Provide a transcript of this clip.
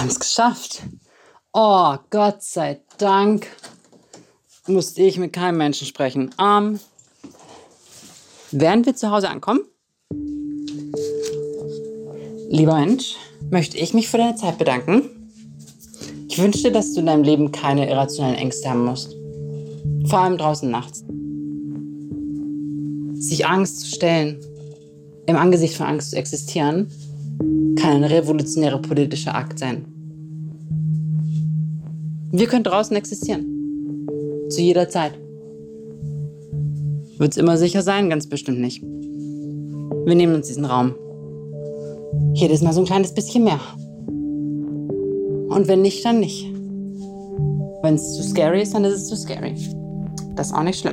haben es geschafft. Oh, Gott sei Dank musste ich mit keinem Menschen sprechen. Während wir zu Hause ankommen, lieber Mensch, möchte ich mich für deine Zeit bedanken. Ich wünsche dir, dass du in deinem Leben keine irrationalen Ängste haben musst. Vor allem draußen nachts. Sich Angst zu stellen, im Angesicht von Angst zu existieren, kann ein revolutionärer politischer Akt sein. Wir können draußen existieren. Zu jeder Zeit. Wird es immer sicher sein? Ganz bestimmt nicht. Wir nehmen uns diesen Raum. Jedes Mal so ein kleines bisschen mehr. Und wenn nicht, dann nicht. Wenn es zu scary ist, dann ist es zu scary. Das ist auch nicht schlimm.